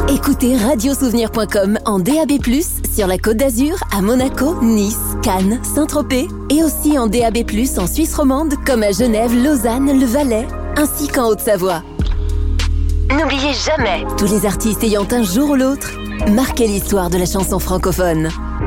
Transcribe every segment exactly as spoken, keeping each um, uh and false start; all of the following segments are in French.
Écoutez radiosouvenir point com en D A B plus, sur la Côte d'Azur, à Monaco, Nice, Cannes, Saint-Tropez et aussi en D A B plus en Suisse romande comme à Genève, Lausanne, le Valais, ainsi qu'en Haute-Savoie. N'oubliez jamais, tous les artistes ayant un jour ou l'autre marqué l'histoire de la chanson francophone.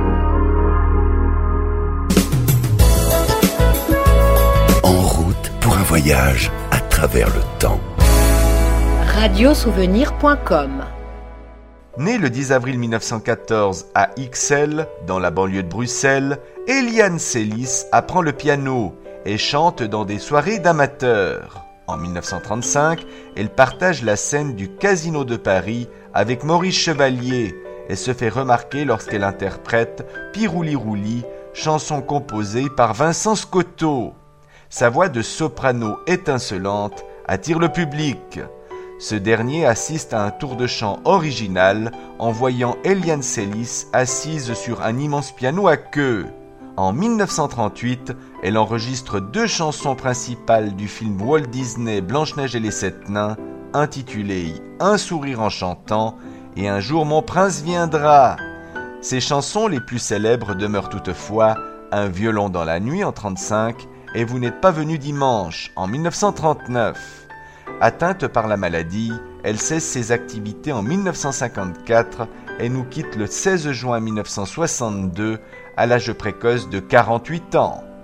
En route pour un voyage à travers le temps. radiosouvenir point com. Née le dix avril mille neuf cent quatorze à Ixelles, dans la banlieue de Bruxelles, Eliane Celis apprend le piano et chante dans des soirées d'amateurs. En mille neuf cent trente-cinq, elle partage la scène du Casino de Paris avec Maurice Chevalier et se fait remarquer lorsqu'elle interprète Pirouli Rouli, chanson composée par Vincent Scotto. Sa voix de soprano étincelante attire le public. Ce dernier assiste à un tour de chant original en voyant Eliane Celis assise sur un immense piano à queue. En mille neuf cent trente-huit, elle enregistre deux chansons principales du film Walt Disney Blanche-Neige et les Sept Nains, intitulées Un sourire en chantant et Un jour mon prince viendra. Ses chansons les plus célèbres demeurent toutefois Un violon dans la nuit en trente-cinq et Vous n'êtes pas venu dimanche en mille neuf cent trente-neuf. Atteinte par la maladie, elle cesse ses activités en mille neuf cent cinquante-quatre et nous quitte le seize juin mille neuf cent soixante-deux à l'âge précoce de quarante-huit ans.